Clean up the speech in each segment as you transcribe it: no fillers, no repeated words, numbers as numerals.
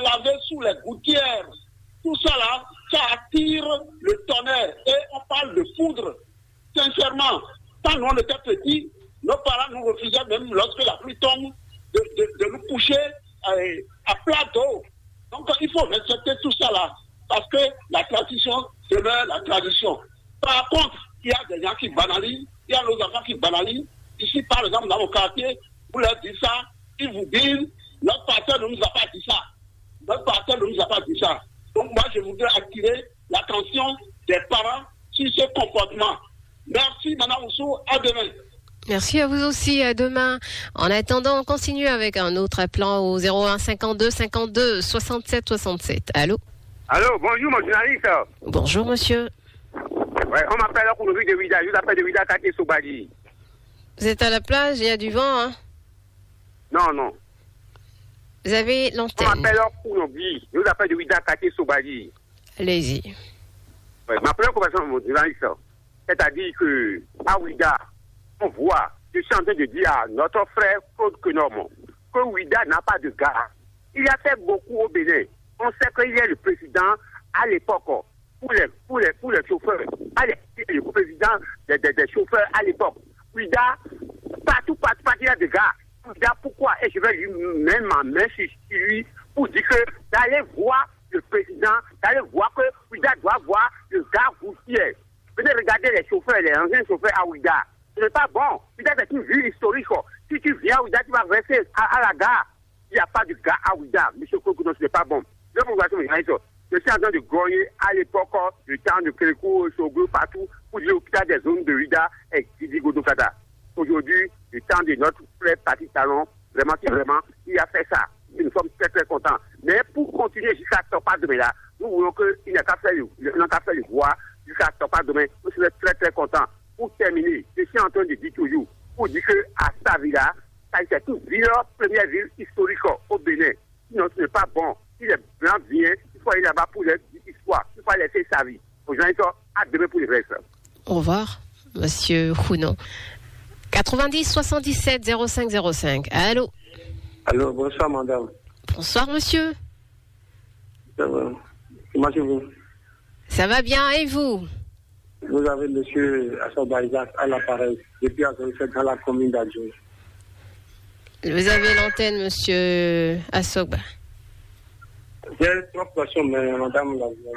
laver sous les gouttières. Tout ça là, ça attire le tonnerre. Et on parle de foudre. Sincèrement, quand nous on était petits, nos parents nous refusaient même lorsque la pluie tombe de nous coucher à plat d'eau. Donc il faut respecter tout ça là. Parce que la tradition demeure la tradition. Par contre, il y a des gens qui banalisent, il y a nos enfants qui banalisent. Ici, par exemple, dans mon quartier, vous leur dites ça, ils vous disent, notre pasteur ne nous a pas dit ça. Notre pasteur ne nous a pas dit ça. Donc moi, je voudrais attirer l'attention des parents sur ce comportement. Merci, Mme Oussou, à demain. Merci à vous aussi, à demain. En attendant, on continue avec un autre appelant au 01 52 52 67 67. Allô? Allô, bonjour, mon journaliste. Bonjour, monsieur. Ouais, on m'appelle pour le de Ouida, je m'appelle de Ouida Kati Sobadi. Vous êtes à la plage, il y a du vent, hein? Non. Vous avez l'antenne. On m'appelle pour le vie, je vous appelle de Ouida Kati Sobadi. Allez-y. Ouais, ma première conversation, mon journaliste, c'est-à-dire que à Ouida, on voit, je suis en train de dire à notre frère Claude Kenormont que Ouida n'a pas de gare. Il a fait beaucoup au Bénin. On sait qu'il est le président à l'époque pour les chauffeurs. Le président des chauffeurs à l'époque. Ouida, partout, il y a des gars. Ouida, pourquoi? Et je vais lui mettre ma main sur lui pour dire que d'aller voir le président, d'aller voir que Ouida doit voir le gars routier. Venez regarder les chauffeurs, les anciens chauffeurs à Ouida. Ce n'est pas bon. Ouida, c'est une ville historique. Si tu viens à Ouida, tu vas rester à la gare. Il n'y a pas de gars à Ouida. Monsieur Kokuno, ce n'est pas bon. Je suis en train de gagner à l'époque du temps de Kérékou, Soglo, partout, pour dire l'hôpital des zones de Ouida et Didi Godokada. Aujourd'hui, le temps de notre frère Patrick Talon, vraiment, il a fait ça. Et nous sommes très, très contents. Mais pour continuer jusqu'à Topa demain là, nous voulons qu'il n'a qu'à faire le voir jusqu'à Topa demain. Nous serons très, très contents. Pour terminer, je suis en train de dire toujours, pour dire qu'à Savila, c'est une ville, première ville historique au Bénin. Sinon, ce n'est pas bon. Si les Blancs viennent, il faut aller là-bas pour leur histoire. Il faut laisser sa vie. Aux gens, à demain pour le reste. Au revoir, monsieur Khounon. 90 77 05 05. Allô? Allô, bonsoir, madame. Bonsoir, monsieur. Ça va? Comment allez-vous? Ça va bien, et vous? Vous avez monsieur Assoba Isaac à l'appareil, depuis dans la commune d'Adjoum. Vous avez l'antenne, monsieur Assoba. J'ai trois questions, mais madame l'a dit.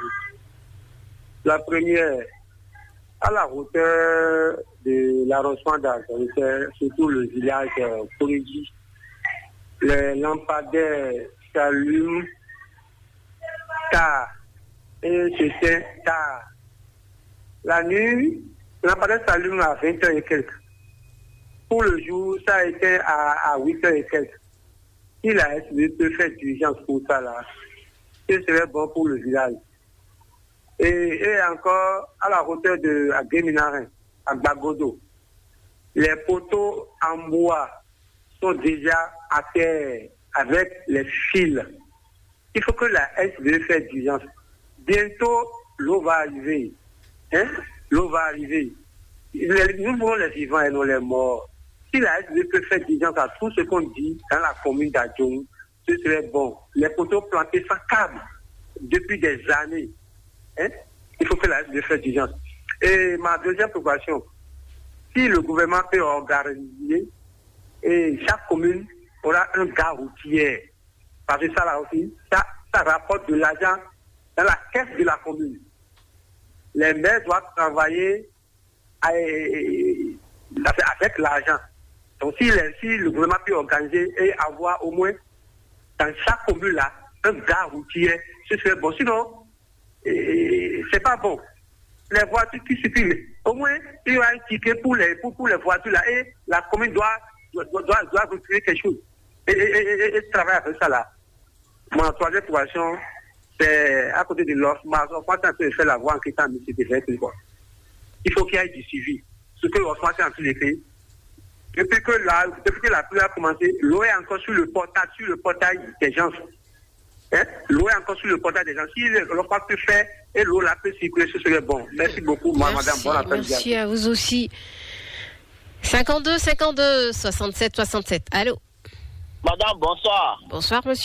La première, à la hauteur de l'arrondissement d'Adjoum, c'est surtout le village Corrigi, les lampadaires s'allument tard et s'éteignent tard. La nuit, les lampadaires s'allument à 20h et quelques. Pour le jour, ça a été à 8h et quelques. Si la SB peut faire d'urgence pour ça là, ce serait bon pour le village. Et encore, à la hauteur de Guéminarin, à Bagodo, les poteaux en bois sont déjà à terre avec les fils. Il faut que la SB fasse d'urgence. Bientôt, l'eau va arriver. L'eau va arriver. Nous voulons les vivants et non les morts. Si la SB peut faire d'urgence à tout ce qu'on dit dans la commune d'Adjoum, ce serait bon. Les poteaux plantés sans câble depuis des années. Il faut que la SB fasse d'urgence. Et ma deuxième préoccupation, si le gouvernement peut organiser, et chaque commune aura un gare routier. Parce que ça là aussi, ça rapporte de l'argent dans la caisse de la commune. Les maires doivent travailler avec l'argent. Donc si le gouvernement peut organiser et avoir au moins dans chaque commune là un gare routier, ce serait bon. Sinon, c'est pas bon. Les voitures qui circulent, au moins il y aura un ticket pour les voitures là et la commune doit retirer quelque chose et travailler avec ça là. Ma troisième situation, c'est à côté de l'offre, on va faire la voie en quittant M. Devette. Il faut qu'il y ait du suivi. Ce que l'offre est en train de faire. Depuis que la pluie a commencé, l'eau est encore sur le portail des gens. L'eau est encore sur le portail des gens. Si l'offre peut faire et l'eau là peut circuler, ce serait bon. Merci beaucoup, madame. Bon après-midi. Merci à vous aussi. 52 52 67 67. Allô? Madame, bonsoir. Bonsoir, monsieur.